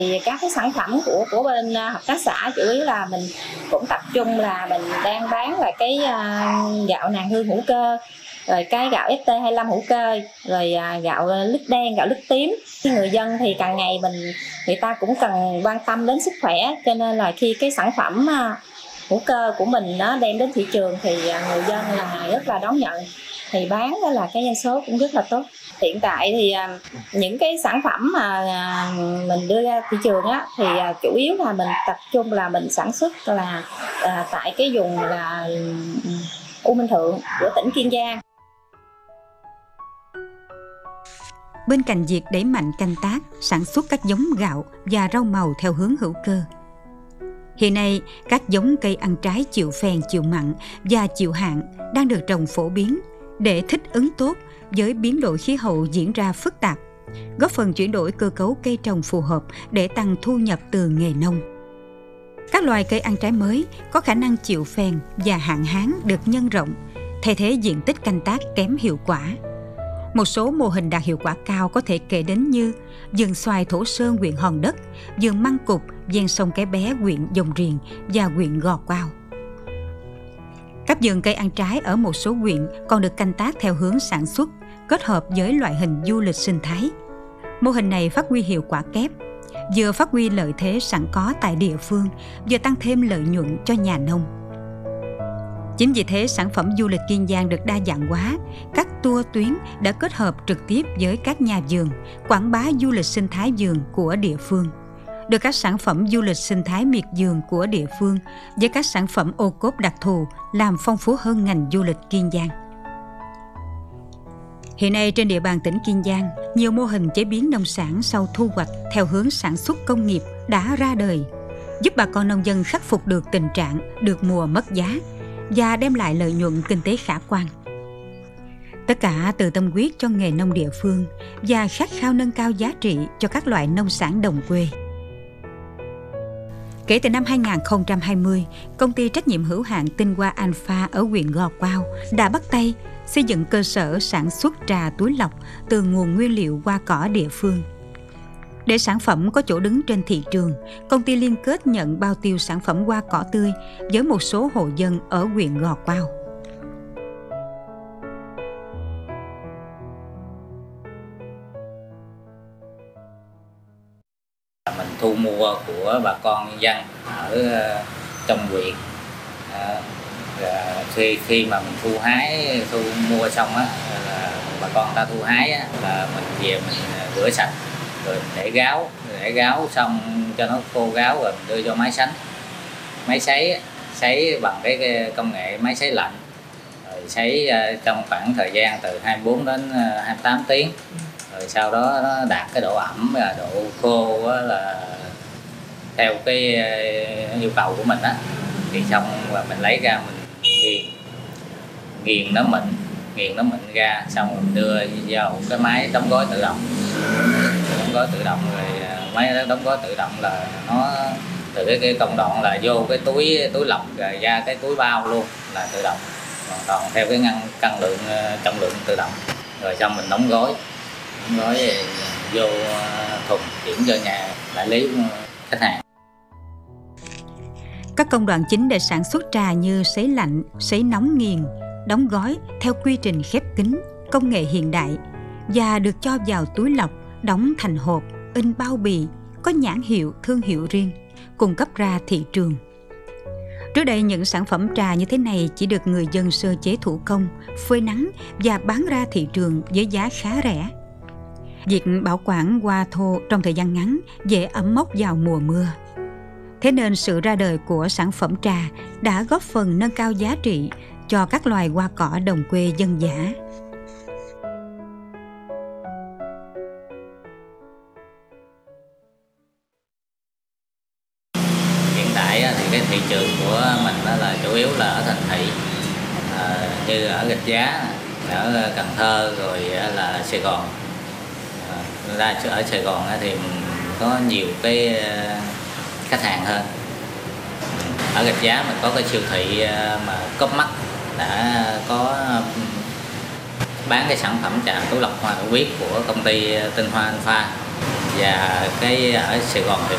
Thì các cái sản phẩm của bên hợp tác xã chủ yếu là mình cũng tập trung là mình đang bán là cái gạo nàng hương hữu cơ, rồi cái gạo ST25 hữu cơ, rồi gạo lứt đen, gạo lứt tím. Người dân thì càng ngày người ta cũng cần quan tâm đến sức khỏe, cho nên là khi cái sản phẩm hữu cơ của mình nó đem đến thị trường thì người dân là rất là đón nhận, thì bán đó là cái doanh số cũng rất là tốt. Hiện tại thì những cái sản phẩm mà mình đưa ra thị trường á, thì chủ yếu là mình tập trung là mình sản xuất là tại cái vùng là U Minh Thượng của tỉnh Kiên Giang. Bên cạnh việc đẩy mạnh canh tác, sản xuất các giống gạo và rau màu theo hướng hữu cơ, hiện nay các giống cây ăn trái chịu phèn, chịu mặn và chịu hạn đang được trồng phổ biến để thích ứng tốt với biến đổi khí hậu diễn ra phức tạp, góp phần chuyển đổi cơ cấu cây trồng phù hợp để tăng thu nhập từ nghề nông. Các loài cây ăn trái mới có khả năng chịu phèn và hạn hán được nhân rộng, thay thế diện tích canh tác kém hiệu quả. Một số mô hình đạt hiệu quả cao có thể kể đến như vườn xoài Thổ Sơn huyện Hòn Đất, vườn măng cụt ven sông Cái Bé huyện Dồng Riềng và huyện Gò Quao. Các vườn cây ăn trái ở một số huyện còn được canh tác theo hướng sản xuất kết hợp với loại hình du lịch sinh thái. Mô hình này phát huy hiệu quả kép, vừa phát huy lợi thế sẵn có tại địa phương, vừa tăng thêm lợi nhuận cho nhà nông. Chính vì thế, sản phẩm du lịch Kiên Giang được đa dạng hóa. Các tour tuyến đã kết hợp trực tiếp với các nhà vườn, quảng bá du lịch sinh thái vườn của địa phương, đưa các sản phẩm du lịch sinh thái miệt vườn của địa phương với các sản phẩm ô cốp đặc thù làm phong phú hơn ngành du lịch Kiên Giang. Hiện nay trên địa bàn tỉnh Kiên Giang, nhiều mô hình chế biến nông sản sau thu hoạch theo hướng sản xuất công nghiệp đã ra đời, giúp bà con nông dân khắc phục được tình trạng được mùa mất giá và đem lại lợi nhuận kinh tế khả quan. Tất cả từ tâm huyết cho nghề nông địa phương và khát khao nâng cao giá trị cho các loại nông sản đồng quê. Kể từ năm 2020, công ty trách nhiệm hữu hạn Tinh Hoa Alpha ở huyện Gò Quao đã bắt tay xây dựng cơ sở sản xuất trà túi lọc từ nguồn nguyên liệu hoa cỏ địa phương. Để sản phẩm có chỗ đứng trên thị trường, công ty liên kết nhận bao tiêu sản phẩm hoa cỏ tươi với một số hộ dân ở huyện Gò Quao. Mình thu mua của bà con nhân dân ở trong huyện. Khi mà mình thu mua xong á, là bà con ta thu hái á, là mình về mình rửa sạch rồi mình để gáo xong cho nó khô gáo rồi mình đưa cho máy sấy bằng cái công nghệ máy sấy lạnh, rồi sấy trong khoảng thời gian từ 24 đến 28 tiếng, rồi sau đó nó đạt cái độ ẩm và độ khô là theo cái yêu cầu của mình á, thì xong và mình lấy ra mình nghiền nó mịn ra, xong mình đưa vào cái máy đóng gói tự động rồi máy đóng gói tự động là nó từ cái công đoạn là vô cái túi lọc rồi ra cái túi bao luôn là tự động, còn theo cái cân lượng trọng lượng tự động, rồi xong mình đóng gói vô thùng chuyển cho nhà đại lý khách hàng. Các công đoạn chính để sản xuất trà như sấy lạnh, sấy nóng nghiền, đóng gói theo quy trình khép kín, công nghệ hiện đại và được cho vào túi lọc, đóng thành hộp, in bao bì, có nhãn hiệu, thương hiệu riêng, cung cấp ra thị trường. Trước đây những sản phẩm trà như thế này chỉ được người dân sơ chế thủ công, phơi nắng và bán ra thị trường với giá khá rẻ. Việc bảo quản hoa thô trong thời gian ngắn dễ ẩm mốc vào mùa mưa. Thế nên sự ra đời của sản phẩm trà đã góp phần nâng cao giá trị cho các loài hoa cỏ đồng quê dân dã. Hiện tại thì cái thị trường của mình đó là chủ yếu là ở thành thị, như ở Rạch Giá, ở Cần Thơ, rồi là Sài Gòn. Ở Sài Gòn thì có nhiều cái khách hàng hơn. Ở Rạch Giá mình có cái siêu thị mà Copmark đã có bán cái sản phẩm trà túi lọc hoa đậu biếc của công ty Tinh Hoa Alpha, và cái ở Sài Gòn thì